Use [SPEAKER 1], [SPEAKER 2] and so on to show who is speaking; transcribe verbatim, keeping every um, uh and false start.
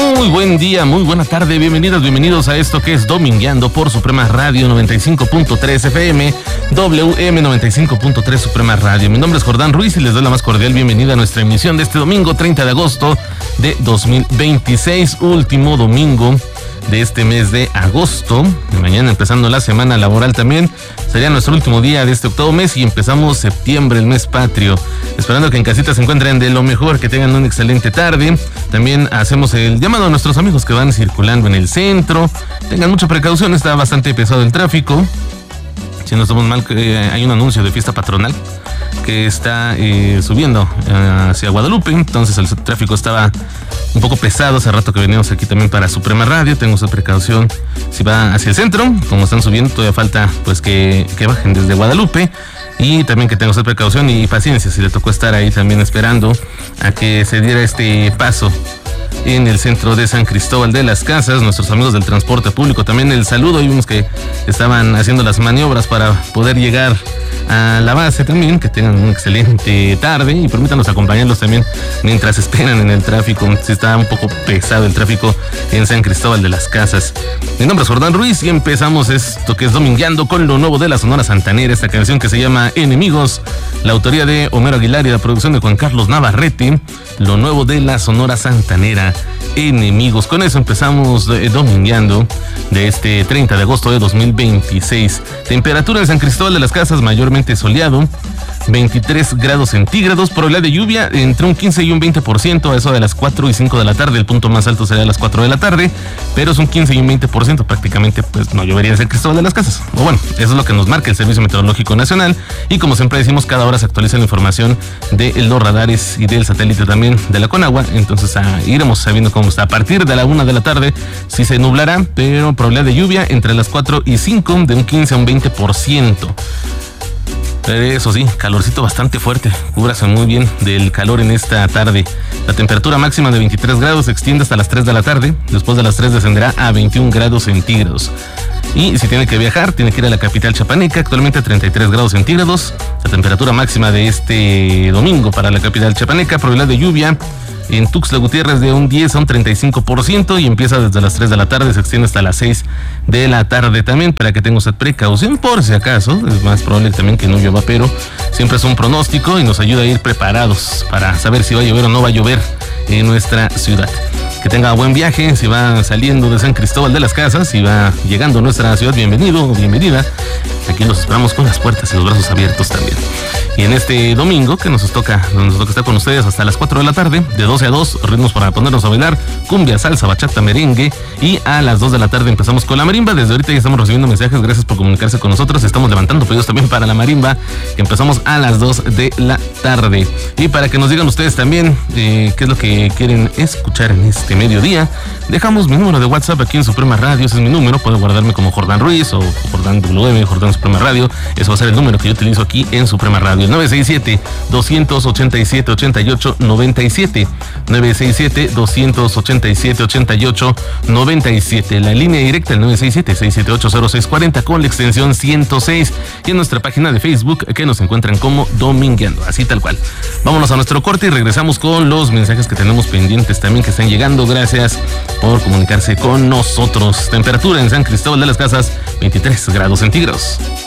[SPEAKER 1] Muy buen día, muy buena tarde, bienvenidas, bienvenidos a esto que es Domingueando por Suprema Radio noventa y cinco punto tres F M, W M noventa y cinco punto tres Suprema Radio. Mi nombre es Jordán Ruiz y les doy la más cordial bienvenida a nuestra emisión de este domingo treinta de agosto de dos mil veintiséis, último domingo de este mes de agosto. Mañana empezando la semana laboral también, sería nuestro último día de este octavo mes y empezamos septiembre, el mes patrio. Esperando que en casita se encuentren de lo mejor, que tengan una excelente tarde. También hacemos el llamado a nuestros amigos que van circulando en el centro. Tengan mucha precaución, está bastante pesado el tráfico. Si no estamos mal, eh, hay un anuncio de fiesta patronal que está eh, subiendo eh, hacia Guadalupe, entonces el tráfico estaba un poco pesado hace rato que veníamos aquí también para Suprema Radio. Tengo esa precaución si va hacia el centro, como están subiendo, todavía falta pues que, que bajen desde Guadalupe. Y también que tenga esa precaución y paciencia si le tocó estar ahí también esperando a que se diera este paso en el centro de San Cristóbal de las Casas. Nuestros amigos del transporte público, también el saludo. Y vimos que estaban haciendo las maniobras para poder llegar a la base también. Que tengan una excelente tarde y permítanos acompañarlos también mientras esperan en el tráfico. Si está un poco pesado el tráfico en San Cristóbal de las Casas. Mi nombre es Jordán Ruiz y empezamos esto que es Domingueando con lo nuevo de la Sonora Santanera. Esta canción que se llama Enemigos, la autoría de Homero Aguilar y la producción de Juan Carlos Navarrete. Lo nuevo de la Sonora Santanera, Enemigos. Con eso empezamos eh, Domingueando de este treinta de agosto de dos mil veintiséis. Temperatura en San Cristóbal de las Casas mayormente soleado, veintitrés grados centígrados, probabilidad de lluvia entre un quince y un veinte por ciento, a eso de las cuatro y cinco de la tarde. El punto más alto sería a las cuatro de la tarde, pero es un quince y un veinte por ciento, prácticamente pues no llovería en San Cristóbal de las Casas. O bueno, eso es lo que nos marca el Servicio Meteorológico Nacional, y como siempre decimos, cada hora se actualiza la información de los radares y del satélite también de la Conagua. Entonces ah, iremos sabiendo cómo está. A partir de la una de la tarde sí se nublará, pero probabilidad de lluvia entre las cuatro y cinco de un quince a un veinte por ciento. Eso sí, calorcito bastante fuerte, cúbrase muy bien del calor en esta tarde. La temperatura máxima de veintitrés grados se extiende hasta las tres de la tarde, después de las tres descenderá a veintiún grados centígrados. Y si tiene que viajar, tiene que ir a la capital chapaneca, actualmente a treinta y tres grados centígrados. La temperatura máxima de este domingo para la capital chapaneca, probabilidad de lluvia en Tuxtla Gutiérrez de un diez a un treinta y cinco por ciento y empieza desde las tres de la tarde, se extiende hasta las seis de la tarde también, para que tenga usted precaución por si acaso. Es más probable también que no llueva, pero siempre es un pronóstico y nos ayuda a ir preparados para saber si va a llover o no va a llover en nuestra ciudad. Que tenga buen viaje, si va saliendo de San Cristóbal de las Casas, si va llegando a nuestra ciudad, bienvenido o bienvenida. Aquí los esperamos con las puertas y los brazos abiertos también. Y en este domingo que nos toca, nos toca estar con ustedes hasta las cuatro de la tarde, de doce a dos, ritmos para ponernos a bailar, cumbia, salsa, bachata, merengue, y a las dos de la tarde empezamos con la marimba. Desde ahorita ya estamos recibiendo mensajes, gracias por comunicarse con nosotros. Estamos levantando pedidos también para la marimba, que empezamos a las dos de la tarde. Y para que nos digan ustedes también eh, qué es lo que quieren escuchar en este mediodía, dejamos mi número de WhatsApp aquí en Suprema Radio. Ese es mi número, puede guardarme como Jordán Ruiz o Jordán W M, Jordán Suprema Radio. Eso va a ser el número que yo utilizo aquí en Suprema Radio, el nueve seis siete, dos ocho siete, ocho ocho nueve siete, nueve seis siete, dos ocho siete, ocho ocho nueve siete, la línea directa el nueve seis siete, seis siete ocho, cero seis cuatro cero con la extensión ciento seis, y en nuestra página de Facebook que nos encuentran como Domingueando, así tal cual. Vámonos a nuestro corte y regresamos con los mensajes que tenemos pendientes también que están llegando. Gracias por comunicarse con nosotros. Temperatura en San Cristóbal de las Casas, veintitrés grados centígrados.